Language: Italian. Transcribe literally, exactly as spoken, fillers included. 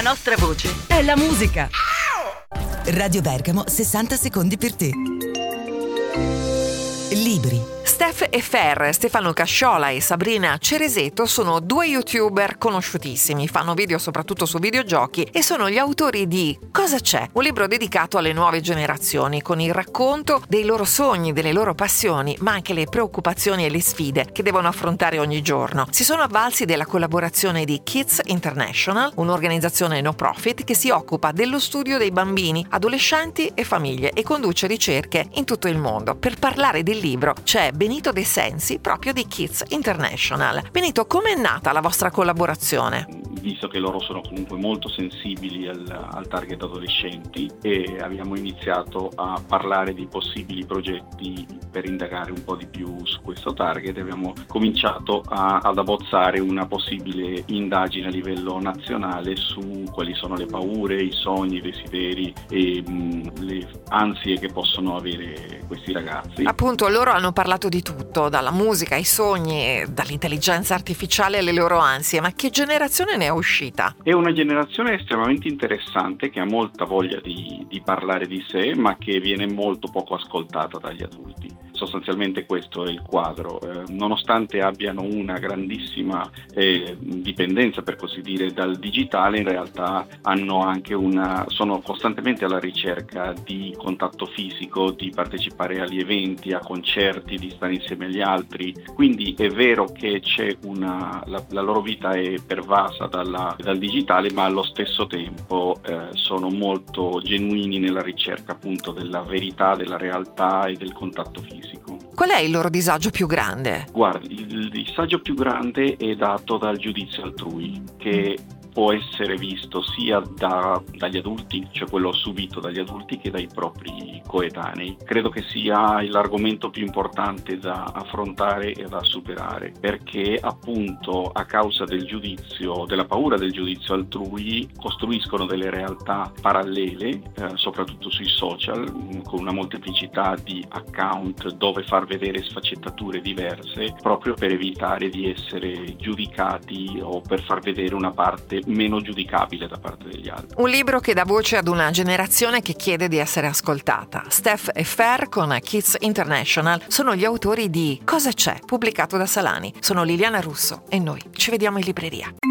nostra voce è la musica. Radio Bergamo, sessanta secondi per te. Libri. Steph e Fer, Stefano Casciola e Sabrina Cereseto sono due youtuber conosciutissimi, fanno video soprattutto su videogiochi e sono gli autori di Cosa c'è? Un libro dedicato alle nuove generazioni, con il racconto dei loro sogni, delle loro passioni, ma anche le preoccupazioni e le sfide che devono affrontare ogni giorno. Si sono avvalsi della collaborazione di Kids International, un'organizzazione no profit che si occupa dello studio dei bambini, adolescenti e famiglie e conduce ricerche in tutto il mondo. Per parlare del libro c'è Benito De Sensi, proprio di Kids International. Benito, com'è nata la vostra collaborazione? Visto che loro sono comunque molto sensibili al, al target adolescenti, e abbiamo iniziato a parlare di possibili progetti per indagare un po' di più su questo target, abbiamo cominciato a, ad abbozzare una possibile indagine a livello nazionale su quali sono le paure, i sogni, i desideri e mh, le ansie che possono avere questi ragazzi. Appunto, loro hanno parlato di tutto, dalla musica ai sogni, dall'intelligenza artificiale alle loro ansie, ma che generazione ne è uscita? È una generazione estremamente interessante che ha molta voglia di, di parlare di sé, ma che viene molto poco ascoltata dagli adulti. Sostanzialmente questo è il quadro, eh, nonostante abbiano una grandissima eh, dipendenza, per così dire, dal digitale, in realtà hanno anche una, sono costantemente alla ricerca di contatto fisico, di partecipare agli eventi, a concerti, di stare insieme agli altri. Quindi è vero che c'è una, la, la loro vita è pervasa dalla, dal digitale, ma allo stesso tempo eh, sono molto genuini nella ricerca appunto della verità, della realtà e del contatto fisico. Qual è il loro disagio più grande? Guardi, il disagio più grande è dato dal giudizio altrui, che può essere visto sia da, dagli adulti, cioè quello subito dagli adulti, che dai propri coetanei. Credo che sia l'argomento più importante da affrontare e da superare, perché appunto a causa del giudizio, della paura del giudizio altrui, costruiscono delle realtà parallele, eh, soprattutto sui social, con una molteplicità di account dove far vedere sfaccettature diverse, proprio per evitare di essere giudicati o per far vedere una parte meno giudicabile da parte degli altri. Un libro che dà voce ad una generazione che chiede di essere ascoltata. Steph e Fer con Kids International sono gli autori di Cosa c'è? Pubblicato da Salani. Sono Liliana Russo e noi ci vediamo in libreria.